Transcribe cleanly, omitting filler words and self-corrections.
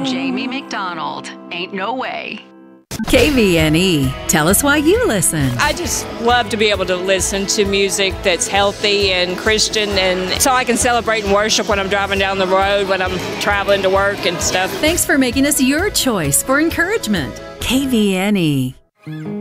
Jamie McDonald. Ain't no way. KVNE. Tell us why you listen. I just love to be able to listen to music that's healthy and Christian, and so I can celebrate and worship when I'm driving down the road, when I'm traveling to work and stuff. Thanks for making us your choice for encouragement. KVNE.